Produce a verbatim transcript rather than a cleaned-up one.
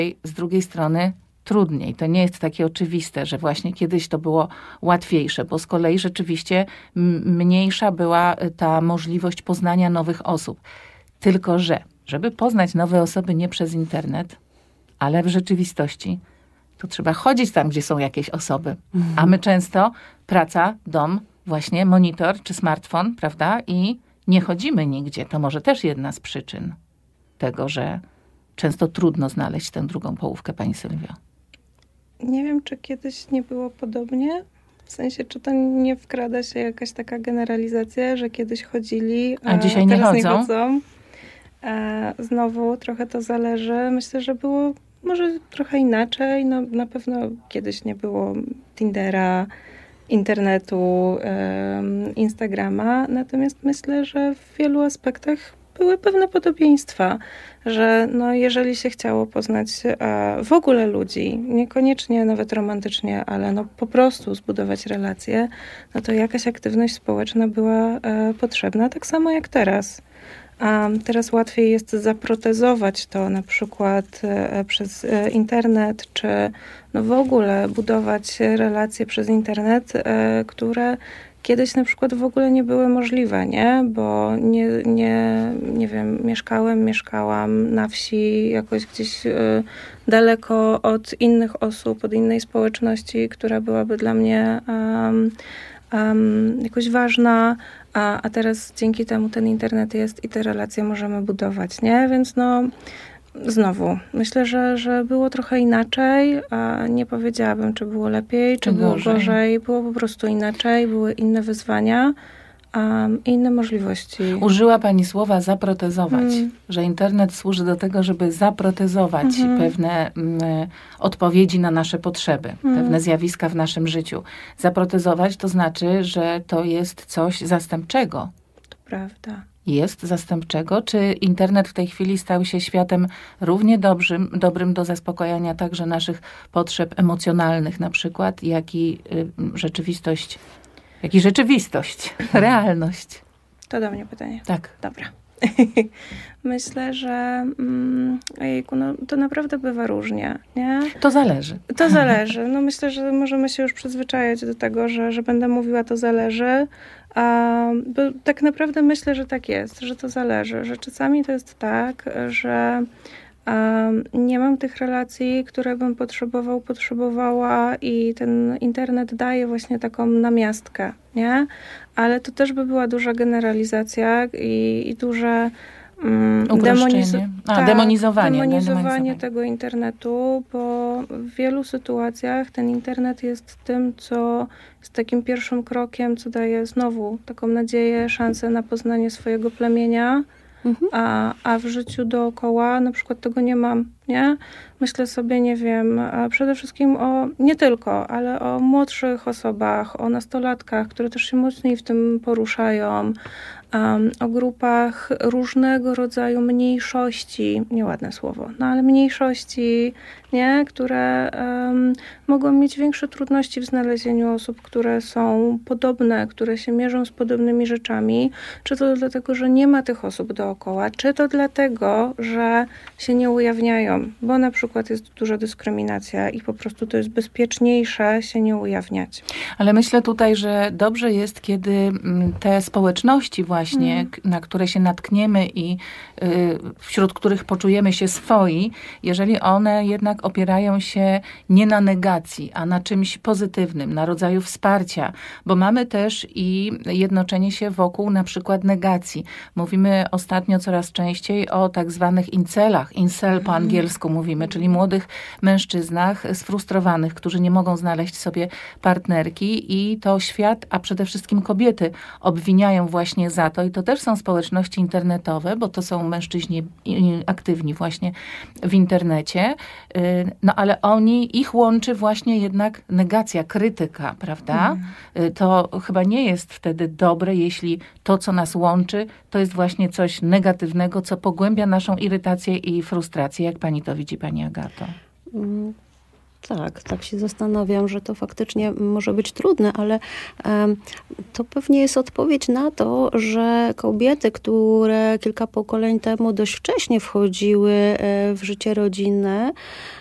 Z drugiej strony trudniej. To nie jest takie oczywiste, że właśnie kiedyś to było łatwiejsze, bo z kolei rzeczywiście mniejsza była ta możliwość poznania nowych osób. Tylko że, żeby poznać nowe osoby nie przez internet, ale w rzeczywistości, to trzeba chodzić tam, gdzie są jakieś osoby. Mhm. A my często praca, dom, właśnie monitor czy smartfon, prawda? I nie chodzimy nigdzie. To może też jedna z przyczyn tego, że często trudno znaleźć tę drugą połówkę, pani Sylwio. Nie wiem, czy kiedyś nie było podobnie. W sensie, czy to nie wkrada się jakaś taka generalizacja, że kiedyś chodzili, a, a dzisiaj nie teraz chodzą? nie chodzą. E, znowu trochę to zależy. Myślę, że było może trochę inaczej. No, na pewno kiedyś nie było Tindera, internetu, e, Instagrama. Natomiast myślę, że w wielu aspektach były pewne podobieństwa, że no jeżeli się chciało poznać e, w ogóle ludzi, niekoniecznie nawet romantycznie, ale no po prostu zbudować relacje, no to jakaś aktywność społeczna była e, potrzebna, tak samo jak teraz. A teraz łatwiej jest zaprotezować to na przykład e, przez e, internet, czy no w ogóle budować relacje przez internet, e, które kiedyś na przykład w ogóle nie były możliwe, nie? Bo nie, nie, nie wiem, mieszkałem, mieszkałam na wsi, jakoś gdzieś y, daleko od innych osób, od innej społeczności, która byłaby dla mnie um, um, jakoś ważna, a, a teraz dzięki temu ten internet jest i te relacje możemy budować, nie? Więc no znowu, myślę, że, że było trochę inaczej, a nie powiedziałabym, czy było lepiej, czy było gorzej. gorzej. Było po prostu inaczej, były inne wyzwania, um, inne możliwości. Użyła pani słowa zaprotezować, hmm. że internet służy do tego, żeby zaprotezować hmm. pewne mm, odpowiedzi na nasze potrzeby, hmm. pewne zjawiska w naszym życiu. Zaprotezować to znaczy, że to jest coś zastępczego. To prawda. Jest zastępczego? Czy internet w tej chwili stał się światem równie dobrym, dobrym do zaspokojenia także naszych potrzeb emocjonalnych na przykład, jak i y, rzeczywistość, jak i rzeczywistość, realność? To do mnie pytanie. Tak. Dobra. Myślę, że mm, ojejku, no, to naprawdę bywa różnie, nie? To zależy. To zależy. No myślę, że możemy się już przyzwyczajać do tego, że, że będę mówiła to zależy. A, bo tak naprawdę myślę, że tak jest, że to zależy, że czasami to jest tak, że a, nie mam tych relacji, które bym potrzebował, potrzebowała i ten internet daje właśnie taką namiastkę, nie? Ale to też by była duża generalizacja i, i duże um, demoniz- A, tak, demonizowanie. demonizowanie tego internetu, bo w wielu sytuacjach ten internet jest tym, co jest takim pierwszym krokiem, co daje znowu taką nadzieję, szansę na poznanie swojego plemienia, mhm. a, a w życiu dookoła na przykład tego nie mam, nie? Myślę sobie, nie wiem, przede wszystkim o, nie tylko, ale o młodszych osobach, o nastolatkach, które też się mocniej w tym poruszają, um, o grupach różnego rodzaju mniejszości, nieładne słowo, no ale mniejszości, nie? Które um, mogą mieć większe trudności w znalezieniu osób, które są podobne, które się mierzą z podobnymi rzeczami, czy to dlatego, że nie ma tych osób dookoła, czy to dlatego, że się nie ujawniają, bo na przykład jest duża dyskryminacja i po prostu to jest bezpieczniejsze się nie ujawniać. Ale myślę tutaj, że dobrze jest, kiedy te społeczności właśnie, mm. na które się natkniemy i y, wśród których poczujemy się swoi, jeżeli one jednak opierają się nie na negacji, a na czymś pozytywnym, na rodzaju wsparcia, bo mamy też i jednoczenie się wokół na przykład negacji. Mówimy ostatnio coraz częściej o tak zwanych incelach, incel po angielsku mówimy, czyli młodych mężczyznach sfrustrowanych, którzy nie mogą znaleźć sobie partnerki i to świat, a przede wszystkim kobiety obwiniają właśnie za to i to też są społeczności internetowe, bo to są mężczyźni aktywni właśnie w internecie, no ale oni, ich łączy właśnie jednak negacja, krytyka, prawda? Mm. To chyba nie jest wtedy dobre, jeśli to, co nas łączy, to jest właśnie coś negatywnego, co pogłębia naszą irytację i frustrację. Jak pani to widzi, pani Agato? Tak, tak się zastanawiam, że to faktycznie może być trudne, ale um, to pewnie jest odpowiedź na to, że kobiety, które kilka pokoleń temu dość wcześnie wchodziły w życie rodzinne,